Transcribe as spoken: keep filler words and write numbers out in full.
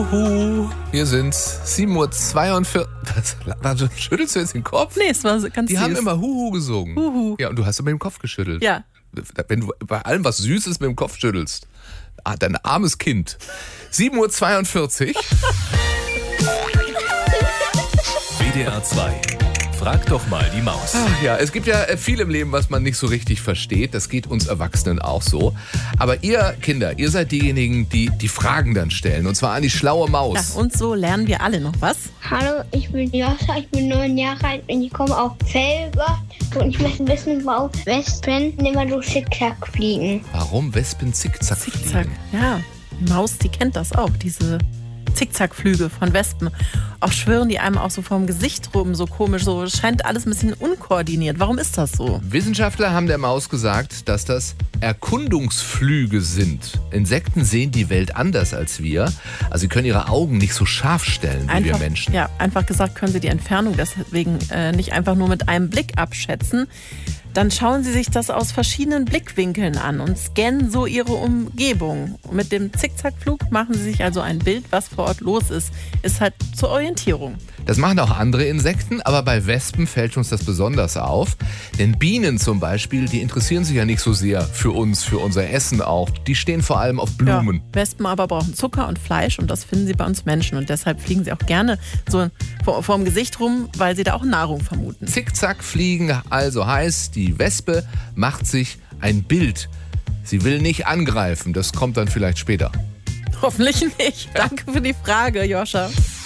Huhu, hier sind's. sieben Uhr zweiundvierzig. Was, was, schüttelst du jetzt den Kopf? Nee, es war ganz Die süß. haben immer Huhu gesungen. Huhu. Ja, und du hast aber mit dem Kopf geschüttelt. Ja. Wenn du bei allem, was süß ist, mit dem Kopf schüttelst. Ah, dein armes Kind. sieben Uhr zweiundvierzig. W D R zwei. Frag doch mal die Maus. Ach ja, es gibt ja viel im Leben, was man nicht so richtig versteht. Das geht uns Erwachsenen auch so. Aber ihr Kinder, ihr seid diejenigen, die die Fragen dann stellen. Und zwar an die schlaue Maus. Ja, und so lernen wir alle noch was. Hallo, ich bin Joscha, ich bin neun Jahre alt und ich komme aus Felber. Und ich möchte wissen, warum Wespen immer so zickzack fliegen. Warum Wespen zickzack Zickzack. fliegen? Ja, die Maus, die kennt das auch, diese Zickzackflüge von Wespen. Auch schwirren die einem auch so vorm Gesicht rum, so komisch, so scheint alles ein bisschen unkoordiniert. Warum ist das so? Wissenschaftler haben der Maus gesagt, dass das Erkundungsflüge sind. Insekten sehen die Welt anders als wir. Also sie können ihre Augen nicht so scharf stellen wie wir Menschen. Ja, einfach gesagt können sie die Entfernung deswegen äh, nicht einfach nur mit einem Blick abschätzen. Dann schauen sie sich das aus verschiedenen Blickwinkeln an und scannen so ihre Umgebung. Mit dem Zickzackflug machen sie sich also ein Bild, was vor Ort los ist. Ist halt zur Orientierung. Das machen auch andere Insekten, aber bei Wespen fällt uns das besonders auf. Denn Bienen zum Beispiel, die interessieren sich ja nicht so sehr für uns, für unser Essen auch. Die stehen vor allem auf Blumen. Ja, Wespen aber brauchen Zucker und Fleisch und das finden sie bei uns Menschen. Und deshalb fliegen sie auch gerne so vor, vor dem Gesicht rum, weil sie da auch Nahrung vermuten. Zickzack fliegen also heißt, die Wespe macht sich ein Bild. Sie will nicht angreifen, das kommt dann vielleicht später. Hoffentlich nicht. Danke für die Frage, Joscha.